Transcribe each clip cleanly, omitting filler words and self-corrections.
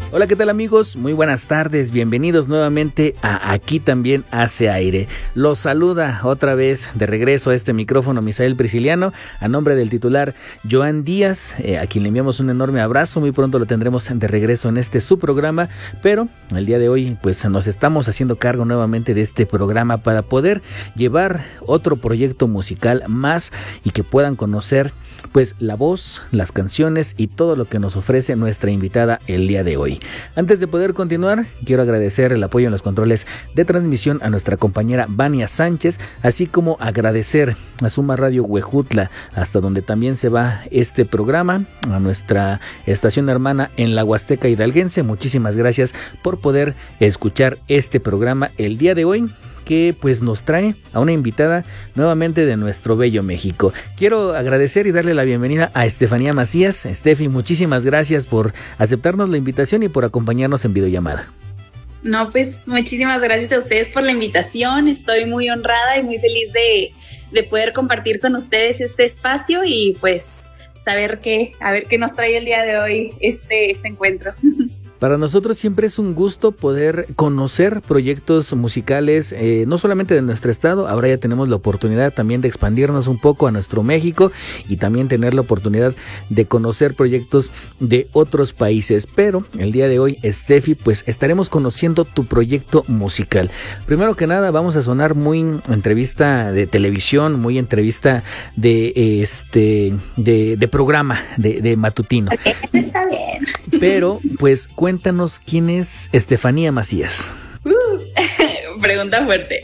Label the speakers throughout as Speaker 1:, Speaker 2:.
Speaker 1: Hola, ¿qué tal amigos? Muy buenas tardes, bienvenidos nuevamente a Aquí También Hace Aire. Los saluda otra vez de regreso a este micrófono Misael Prisciliano, a nombre del titular Joan Díaz, a quien le enviamos un enorme abrazo. Muy pronto lo tendremos de regreso en este su programa, pero el día de hoy pues nos estamos haciendo cargo nuevamente de este programa para poder llevar otro proyecto musical más y que puedan conocer pues la voz, las canciones y todo lo que nos ofrece nuestra invitada el día de hoy. Antes de poder continuar, quiero agradecer el apoyo en los controles de transmisión a nuestra compañera Vania Sánchez, así como agradecer a Suma Radio Huejutla, hasta donde también se va este programa, a nuestra estación hermana en la Huasteca Hidalguense. Muchísimas gracias por poder escuchar este programa el día de hoy, que pues nos trae a una invitada nuevamente de nuestro bello México. Quiero agradecer y darle la bienvenida a Estefanía Macías. Estefi, muchísimas gracias por aceptarnos la invitación y por acompañarnos en videollamada.
Speaker 2: No, pues muchísimas gracias a ustedes por la invitación. Estoy muy honrada y muy feliz de poder compartir con ustedes este espacio y pues a ver qué nos trae el día de hoy este encuentro.
Speaker 1: Para nosotros siempre es un gusto poder conocer proyectos musicales, no solamente de nuestro estado. Ahora ya tenemos la oportunidad también de expandirnos un poco a nuestro México y también tener la oportunidad de conocer proyectos de otros países. Pero el día de hoy, Estefi, pues estaremos conociendo tu proyecto musical. Primero que nada, vamos a sonar muy entrevista de televisión, muy entrevista de programa, de matutino.
Speaker 2: Okay, está bien.
Speaker 1: Pero pues cuéntanos quién es Estefanía Macías.
Speaker 2: Pregunta fuerte.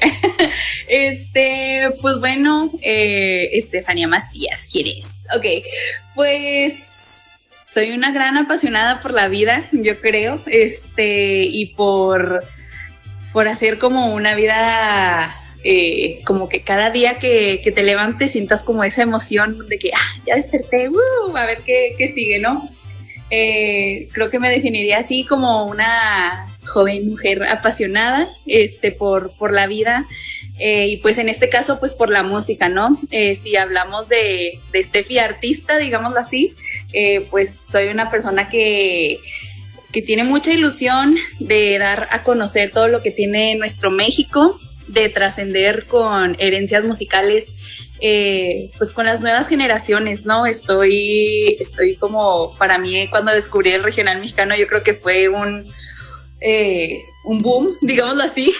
Speaker 2: Pues bueno, Estefanía Macías, ¿quién es? Ok, pues soy una gran apasionada por la vida, yo creo, y por hacer como una vida, como que cada día que te levantes sientas como esa emoción de que ya desperté, a ver qué sigue, ¿no? Creo que me definiría así como una joven mujer apasionada por la vida, y pues en este caso pues por la música, ¿no? Si hablamos de Estefi artista, digámoslo así, pues soy una persona que tiene mucha ilusión de dar a conocer todo lo que tiene nuestro México, de trascender con herencias musicales, pues con las nuevas generaciones, ¿no? Estoy como, para mí, cuando descubrí el regional mexicano, yo creo que fue un boom, digámoslo así,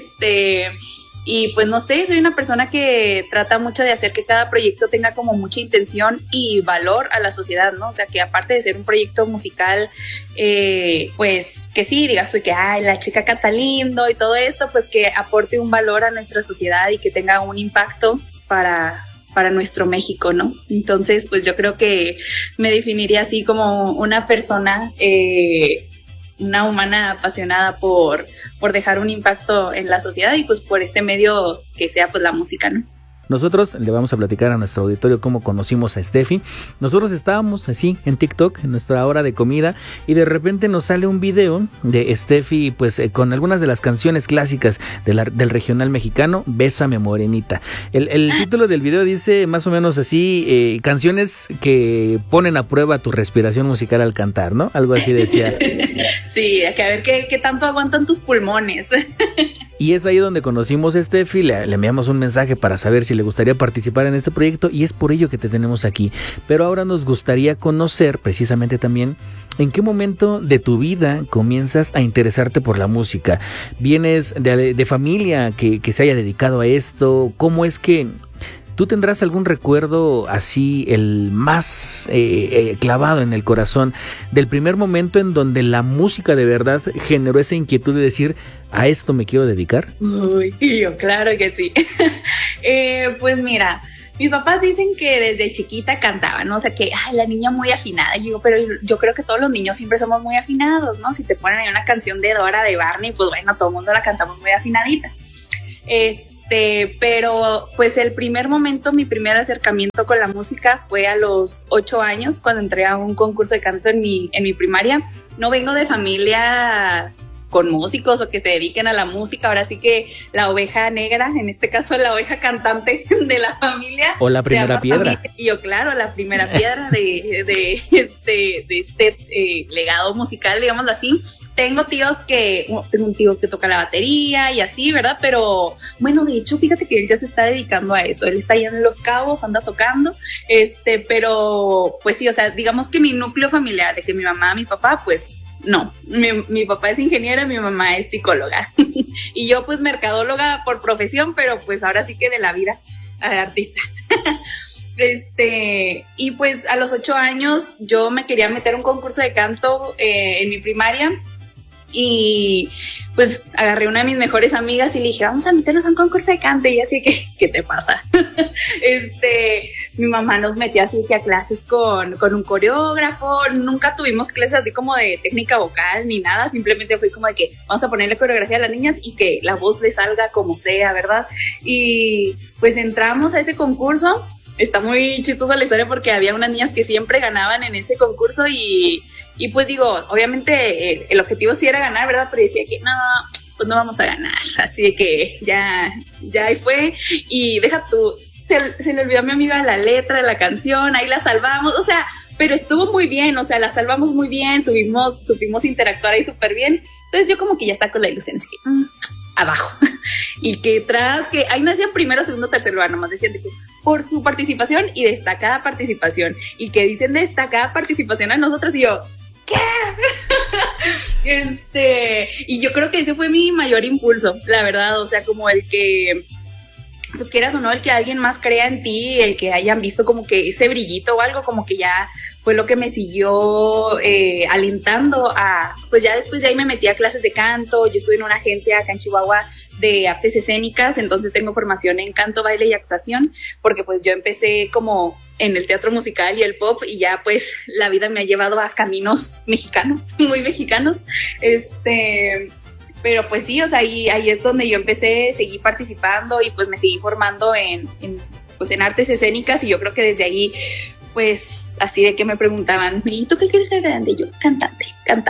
Speaker 2: y pues no sé, soy una persona que trata mucho de hacer que cada proyecto tenga como mucha intención y valor a la sociedad, ¿no? O sea, que aparte de ser un proyecto musical, pues que sí, digas tú que la chica canta lindo y todo esto, pues que aporte un valor a nuestra sociedad y que tenga un impacto para nuestro México, ¿no? Entonces, pues yo creo que me definiría así como una persona, una humana apasionada por dejar un impacto en la sociedad y pues por este medio que sea pues la música, ¿no?
Speaker 1: Nosotros le vamos a platicar a nuestro auditorio cómo conocimos a Estefi. Nosotros estábamos así en TikTok, en nuestra hora de comida, y de repente nos sale un video de Estefi, pues con algunas de las canciones clásicas del regional mexicano, Bésame Morenita. El título del video dice más o menos así, canciones que ponen a prueba tu respiración musical al cantar, ¿no? Algo así decía.
Speaker 2: Sí, hay que ver qué tanto aguantan tus pulmones.
Speaker 1: Y es ahí donde conocimos a Estefi, le enviamos un mensaje para saber si le gustaría participar en este proyecto y es por ello que te tenemos aquí. Pero ahora nos gustaría conocer precisamente también en qué momento de tu vida comienzas a interesarte por la música. ¿Vienes de familia que se haya dedicado a esto? ¿Cómo es que tú tendrás algún recuerdo así, el más clavado en el corazón, del primer momento en donde la música de verdad generó esa inquietud de decir, a esto me quiero dedicar?
Speaker 2: Uy, yo claro que sí. Pues mira, mis papás dicen que desde chiquita cantaban, ¿no? O sea que, la niña muy afinada. Pero yo creo que todos los niños siempre somos muy afinados, ¿no? Si te ponen ahí una canción de Dora, de Barney, pues bueno, todo el mundo la cantamos muy afinadita. Pero pues el primer momento, mi primer acercamiento con la música fue a los 8 años, cuando entré a un concurso de canto en mi primaria. No vengo de familia con músicos o que se dediquen a la música. Ahora sí que la oveja negra, en este caso la oveja cantante de la familia.
Speaker 1: O la primera piedra.
Speaker 2: Y yo, claro, la primera piedra de este legado musical, digámoslo así. Tengo un tío que toca la batería y así, ¿verdad? Pero bueno, de hecho, fíjate que él ya se está dedicando a eso. Él está allá en Los Cabos, anda tocando, pero pues sí, o sea, digamos que mi núcleo familiar, de que mi mamá, mi papá, pues no, mi papá es ingeniero y mi mamá es psicóloga. Y yo pues mercadóloga por profesión, pero pues ahora sí que de la vida, artista. Y pues a los 8 años yo me quería meter a un concurso de canto en mi primaria. Y pues agarré una de mis mejores amigas y le dije, vamos a meternos a un concurso de canto. Y así que, ¿qué te pasa? Mi mamá nos metió así que a clases con un coreógrafo. Nunca tuvimos clases así como de técnica vocal ni nada. Simplemente fue como de que vamos a ponerle coreografía a las niñas y que la voz le salga como sea, ¿verdad? Y pues entramos a ese concurso. Está muy chistosa la historia porque había unas niñas que siempre ganaban en ese concurso y pues digo, obviamente el objetivo sí era ganar, ¿verdad? Pero decía que no, pues no vamos a ganar. Así que ya ahí fue. Y deja tú, se le olvidó a mi amiga la letra de la canción, ahí la salvamos, o sea, pero estuvo muy bien, o sea, la salvamos muy bien, supimos interactuar ahí súper bien. Entonces yo como que ya está con la ilusión, así que abajo. Y que ahí no decían primero, segundo, tercer lugar, nomás decían de que por su participación y destacada participación. Y que dicen destacada participación a nosotras y yo, ¿qué? Y yo creo que ese fue mi mayor impulso, la verdad, o sea, como el que, pues quieras o no, el que alguien más crea en ti, el que hayan visto como que ese brillito o algo, como que ya fue lo que me siguió alentando a, pues ya después de ahí me metí a clases de canto. Yo estuve en una agencia acá en Chihuahua de artes escénicas, entonces tengo formación en canto, baile y actuación, porque pues yo empecé como en el teatro musical y el pop y ya pues la vida me ha llevado a caminos mexicanos, muy mexicanos, pero pues sí, o sea, ahí es donde yo empecé, seguí participando y pues me seguí formando en artes escénicas y yo creo que desde ahí, pues así de que me preguntaban, ¿y tú qué quieres ser de grande? Y yo, cantante.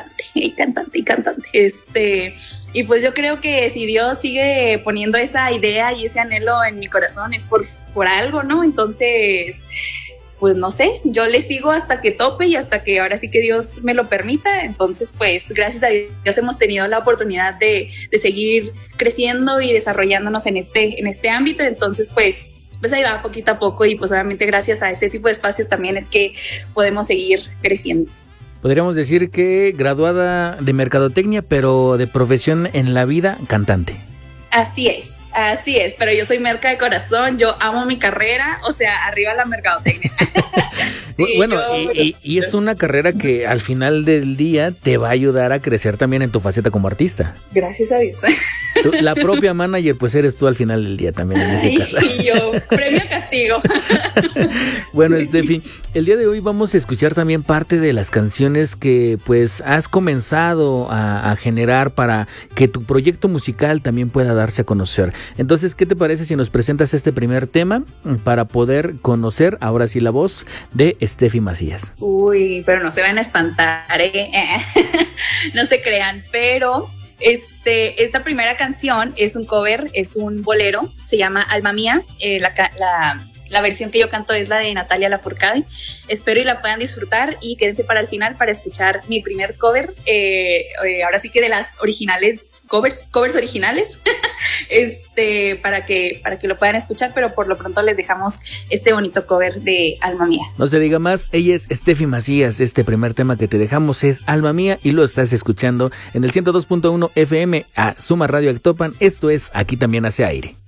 Speaker 2: Y pues yo creo que si Dios sigue poniendo esa idea y ese anhelo en mi corazón es por algo, ¿no? Entonces, pues no sé, yo le sigo hasta que tope y hasta que ahora sí que Dios me lo permita. Entonces, pues gracias a Dios hemos tenido la oportunidad de seguir creciendo y desarrollándonos en este ámbito. Entonces, pues ahí va poquito a poco y pues obviamente gracias a este tipo de espacios también es que podemos seguir creciendo.
Speaker 1: Podríamos decir que graduada de mercadotecnia, pero de profesión en la vida, cantante.
Speaker 2: Así es, pero yo soy merca de corazón, yo amo mi carrera, o sea, arriba la mercadotecnia.
Speaker 1: Sí, bueno, y es una carrera que al final del día te va a ayudar a crecer también en tu faceta como artista.
Speaker 2: Gracias a Dios.
Speaker 1: La propia manager, pues eres tú al final del día también en ese caso.
Speaker 2: Y yo, premio castigo.
Speaker 1: Bueno, Steffi, el día de hoy vamos a escuchar también parte de las canciones que pues has comenzado a generar para que tu proyecto musical también pueda darse a conocer. Entonces, ¿qué te parece si nos presentas este primer tema para poder conocer ahora sí la voz de Steffi Macías?
Speaker 2: Uy, pero no se van a espantar, no se crean, pero esta primera canción es un cover, es un bolero, se llama Alma Mía, la versión que yo canto es la de Natalia Lafourcade. Espero y la puedan disfrutar y quédense para el final para escuchar mi primer cover, ahora sí que de las originales, covers originales, para que lo puedan escuchar, pero por lo pronto les dejamos este bonito cover de Alma Mía.
Speaker 1: No se diga más, ella es Steffi Macías, este primer tema que te dejamos es Alma Mía y lo estás escuchando en el 102.1 FM a Suma Radio Actopan. Esto es Aquí También Hace Aire.